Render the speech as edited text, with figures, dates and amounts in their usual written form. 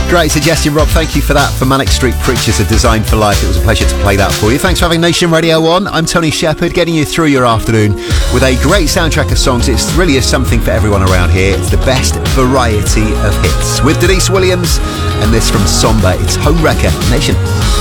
Great suggestion, Rob. Thank you for that. For Manic Street Preachers, A Design for Life. It was a pleasure to play that for you. Thanks for having Nation Radio on. I'm Tony Shepherd, getting you through your afternoon with a great soundtrack of songs. It really is something for everyone around here. It's the best variety of hits. With Denise Williams and this from Somber. It's Home Wrecker Nation.